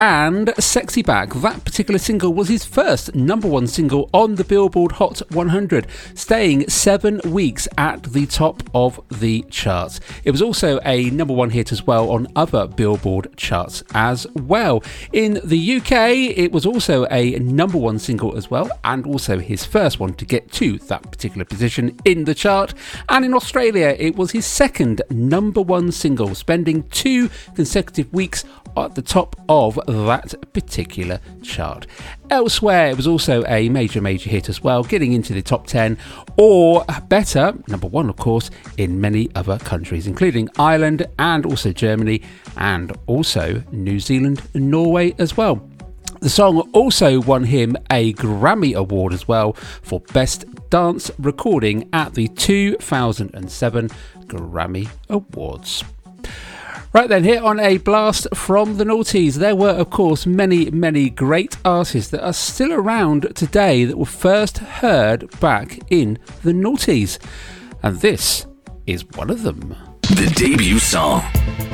and Sexy Back. That particular single was his first number one single on the Billboard Hot 100, staying 7 weeks at the top of the charts. It was also a number one hit as well on other Billboard charts as well. In the UK, it was also a number one single as well, and also his first one to get to that particular position in the chart. And in Australia, it was his second number one single, spending 2 consecutive weeks at the top of that particular chart. Elsewhere, it was also a major hit as well, getting into the top 10 or better, number one of course, in many other countries, including Ireland and also Germany and also New Zealand and Norway as well. The song also won him a Grammy Award as well for Best Dance Recording at the 2007 Grammy Awards. Right then, here on A Blast from the Noughties, there were of course many great artists that are still around today that were first heard back in the noughties, and this is one of them. The debut song.